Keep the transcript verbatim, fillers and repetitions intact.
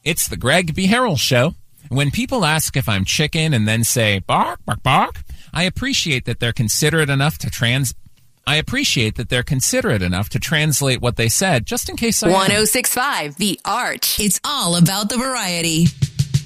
It's the Greg B. Harrell Show. When people ask if I'm chicken and then say, bark, bark, bark, I appreciate that they're considerate enough to trans... I appreciate that they're considerate enough to translate what they said, just in case I am. one oh six point five The Arch. It's all about the variety.